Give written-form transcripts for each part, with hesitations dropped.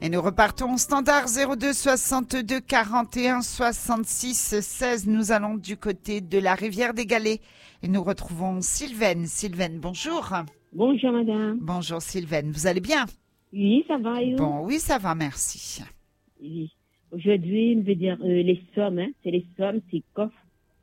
Et nous repartons au standard 02 62 41 66 16. Nous allons du côté de la rivière des Galets et nous retrouvons Sylvaine. Sylvaine, bonjour. Bonjour madame. Bonjour Sylvaine, vous allez bien? Oui, ça va et vous? Bon, oui, ça va, merci. Oui. Aujourd'hui, je veux dire les sommes, hein, c'est les sommes, c'est coffre,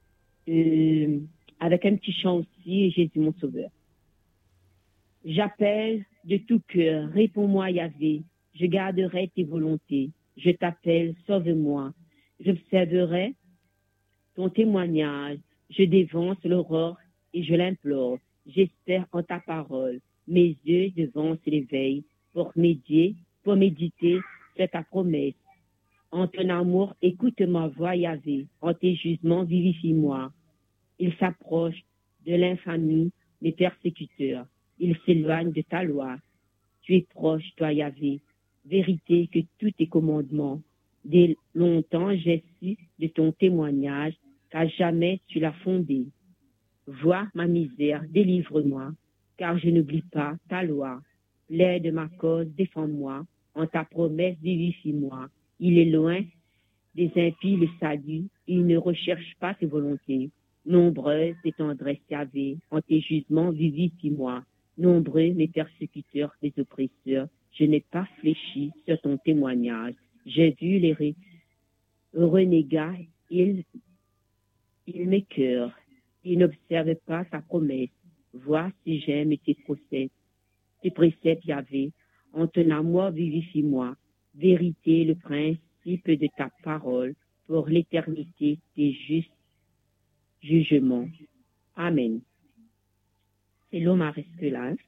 avec un petit chant aussi, Jésus mon sauveur. J'appelle de tout cœur, réponds-moi Yahvé, je garderai tes volontés, je t'appelle, sauve-moi, j'observerai ton témoignage, je dévance l'aurore et je l'implore, j'espère en ta parole, mes yeux devancent l'éveil pour méditer sur ta promesse. En ton amour, écoute ma voix, Yahvé, en tes jugements, vivifie-moi. Il s'approche de l'infamie des persécuteurs, il s'éloigne de ta loi. Tu es proche, toi, Yahvé, vérité que tous tes commandements. Dès longtemps, j'ai su de ton témoignage, car jamais tu l'as fondé. Vois ma misère, délivre-moi, car je n'oublie pas ta loi. Plaide de ma cause, défends-moi, en ta promesse, vivifie-moi. Il est loin des impies le salut, il ne recherche pas tes volontés. Nombreuse tes tendresses, Yahvé, en tes jugements, vivifie-moi. Nombreux mes persécuteurs, les oppresseurs, je n'ai pas fléchi sur ton témoignage. J'ai vu les renégats, ils m'écœurent, ils n'observent pas ta promesse. Vois si j'aime tes préceptes, Yahvé, en ton amour, vivifie-moi. Vérité, le principe de ta parole, pour l'éternité, tes justes jugements. Amen. C'est l'homme à rester là. Hein?